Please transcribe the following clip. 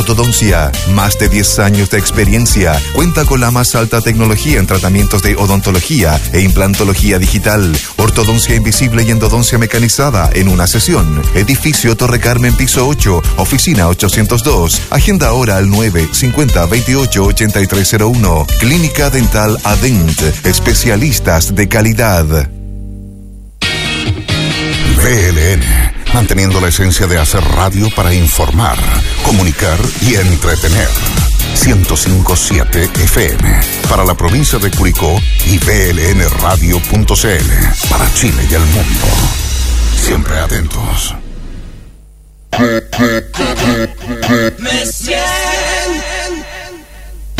Ortodoncia, más de 10 años de experiencia. Cuenta con la más alta tecnología en tratamientos de odontología e implantología digital. Ortodoncia invisible y endodoncia mecanizada en una sesión. Edificio Torre Carmen, piso 8, oficina 802. Agenda ahora al 950-28-8301. Clínica Dental Adent. Especialistas de calidad. VLN, manteniendo la esencia de hacer radio para informar, comunicar y entretener. 105.7 FM para la provincia de Curicó y VLNradio.cl para Chile y el mundo. Siempre atentos. Monsieur